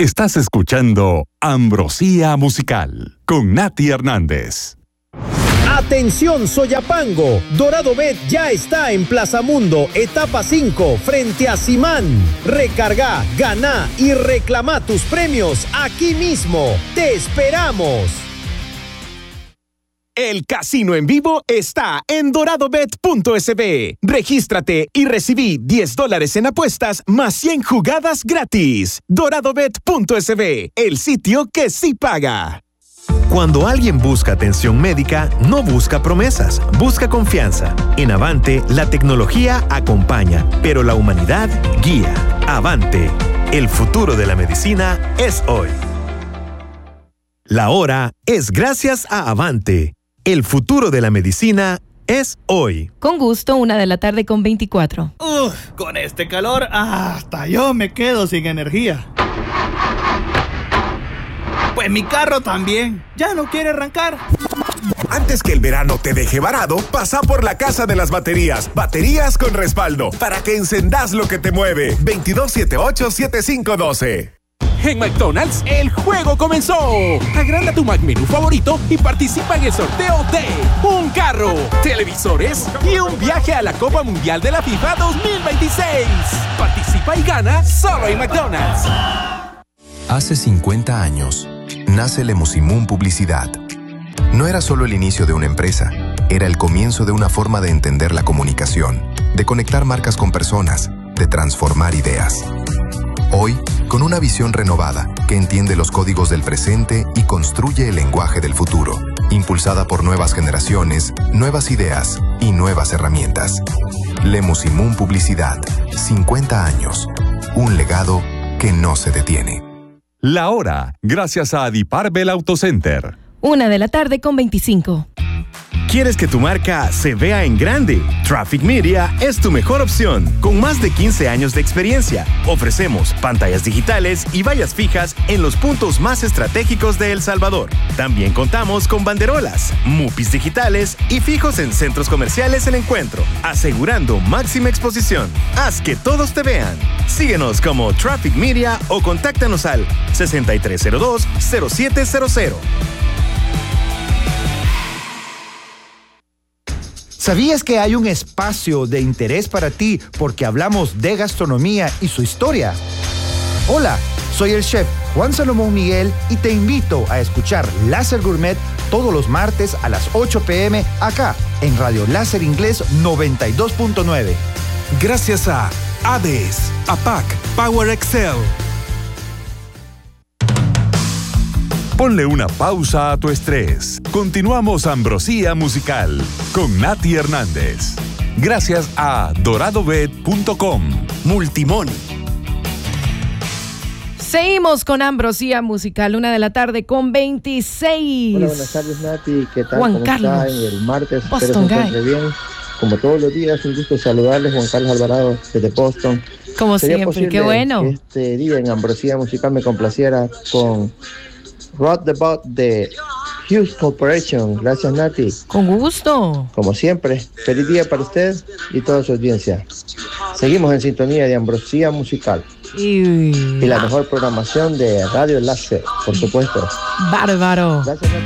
Estás escuchando Ambrosía Musical con Nati Hernández. Atención Soyapango, Dorado Bet ya está en Plaza Mundo, etapa 5, frente a Simán. Recarga, gana y reclama tus premios aquí mismo. ¡Te esperamos! El casino en vivo está en doradobet.sb. Regístrate y recibí $10 en apuestas más 100 jugadas gratis. Doradobet.sb, el sitio que sí paga. Cuando alguien busca atención médica, no busca promesas, busca confianza. En Avante, la tecnología acompaña, pero la humanidad guía. Avante, el futuro de la medicina es hoy. La hora es gracias a Avante. El futuro de la medicina es hoy. Con gusto, 1:24 p.m. Con este calor, hasta yo me quedo sin energía. Pues mi carro también, ya no quiere arrancar. Antes que el verano te deje varado, pasa por la Casa de las Baterías. Baterías con respaldo, para que encendas lo que te mueve. 2278-7512. En McDonald's, el juego comenzó. Agranda tu McMenú favorito y participa en el sorteo de un carro, televisores y un viaje a la Copa Mundial de la FIFA 2026. Participa y gana solo en McDonald's. Hace 50 años, nace Lemusimún Publicidad. No era solo el inicio de una empresa, era el comienzo de una forma de entender la comunicación, de conectar marcas con personas, de transformar ideas. Hoy, con una visión renovada que entiende los códigos del presente y construye el lenguaje del futuro, impulsada por nuevas generaciones, nuevas ideas y nuevas herramientas. Lemusimún Publicidad, 50 años, un legado que no se detiene. La hora, gracias a Adipar Auto Center. 1:25 p.m. ¿Quieres que tu marca se vea en grande? Traffic Media es tu mejor opción. Con más de 15 años de experiencia, ofrecemos pantallas digitales y vallas fijas en los puntos más estratégicos de El Salvador. También contamos con banderolas, mupis digitales y fijos en centros comerciales El Encuentro, asegurando máxima exposición. Haz que todos te vean. Síguenos como Traffic Media o contáctanos al 6302-0700. ¿Sabías que hay un espacio de interés para ti porque hablamos de gastronomía y su historia? Hola, soy el chef Juan Salomón Miguel y te invito a escuchar Láser Gourmet todos los martes a las 8 p.m. acá en Radio Láser Inglés 92.9. Gracias a ADES, APAC, Power Excel. Ponle una pausa a tu estrés. Continuamos Ambrosía Musical con Nati Hernández. Gracias a doradobet.com. Multimoni. Seguimos con Ambrosía Musical, 1:26 p.m. Hola, buenas tardes, Nati. ¿Qué tal? Juan ¿Cómo Carlos. está? El martes, Boston espero se encuentre Guy. bien. Como todos los días, un gusto saludarles. Juan Carlos Alvarado, desde Boston. Como ¿Sería siempre, posible qué bueno. que este día en Ambrosía Musical me complaciera con Rock the Boat de Hughes Corporation? Gracias, Nati. Con gusto. Como siempre, feliz día para usted y toda su audiencia. Seguimos en sintonía de Ambrosía Musical. Y la mejor programación de Radio Láser, por supuesto. Bárbaro. Gracias, Nati.